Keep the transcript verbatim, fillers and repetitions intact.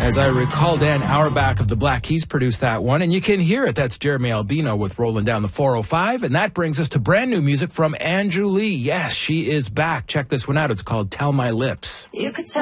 As I recall, Dan Auerbach of the Black Keys produced that one, and you can hear it. That's Jeremy Albino with Rolling Down the four oh five, and that brings us to brand new music from Andrew Lee. Yes, she is back. Check this one out. It's called Tell My Lips. You could tell